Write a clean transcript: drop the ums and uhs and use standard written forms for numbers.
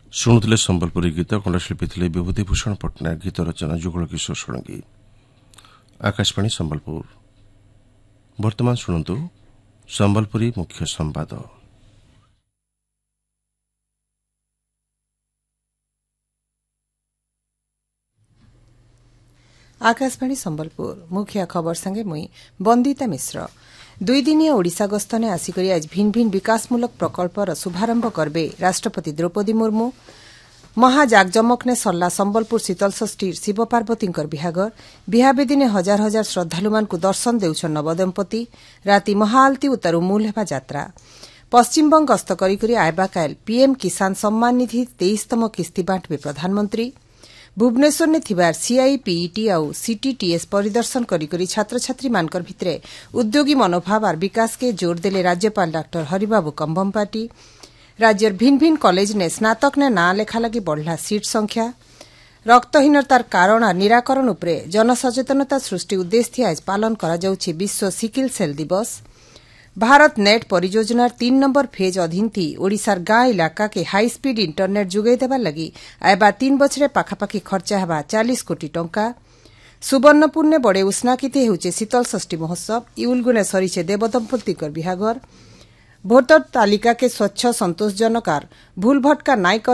शुणुले संबलपुरी गीत कलाशिल्पी थे विभूतिभूषण पट्टनायक गीत रचना जुगल किशोर षडंगी। आकाशवाणी संबलपुर। वर्तमान शुणु संबलपुरी मुख्य संवाद। आकाशवाणी संबलपुर मुख्य खबर संगे मुई बंदिता मिश्र। 2 दिनिया ओडिशा गस्तने आसिकरी आज भिन्न भिन्न विकासमूलक प्रकल्पर शुभारंभ करबे राष्ट्रपति द्रौपदी मुर्मू। महाजाकजमकने सरला संबलपुर शीतलषष्ठी शिव पार्वतींकर बिहागर। बिहाबेदिने हजार हजार श्रद्धालुमानकु दर्शन देउछन् नवदंपति। राति महाआलती उतारू मूल हेबा यात्रा। पश्चिमबंग गस्त करी आयबा कायल पीएम किसान सम्मान निधि 23तम किस्ती बांटबे प्रधानमंत्री। भुवनेश्वर ने थिबार सीआईपीईटी आउ सीटीटीएस परिदर्शन करी छात्र छात्री मानकर भितरे उद्योगी मनोभाव और विकास के जोर देले राज्यपाल डॉक्टर हरिबाबू कंभमपाटी। राज्यर भिन्न भिन्न कॉलेज ने स्नातक ने ना लेखा लगी बढ़ला सीट संख्या। रक्तहीनतार कारण और निराकरण उपरे जनसचेतनता सृष्टि उद्देश्य आज पालन करा जाउछि विश्व सिकिल सेल दिवस। भारत नेट परियोजनार 3 नंबर फेज अधीन थी ओडिशार गाँ इलाका के हाई स्पीड इंटरनेट जुगाई देवा लगी आयबा 3 बछरे पाखापाखि खर्चा हेबा 40 कोटी टंका। सुवर्णपुर ने बड़े उष्णाकिते हेउचे शीतलषष्ठी महोत्सव। इउलगुने सरीचे देवदंपतिकर बिहागर। भोटर तालिका के स्वच्छ संतोषजनक भूल भटका नाई